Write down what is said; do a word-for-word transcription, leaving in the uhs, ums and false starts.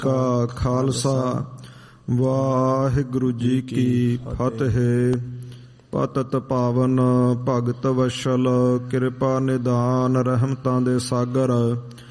ਕਾ ਖਾਲਸਾ ਵਾਹਿਗੁਰੂ ਜੀ ਕੀ ਫਤਿਹ। ਪਤਿਤ ਪਾਵਨ ਭਗਤ ਵਸ਼ਲ ਕਿਰਪਾ ਨਿਦਾਨ ਰਹਿਮਤਾਂ ਦੇ ਸਾਗਰ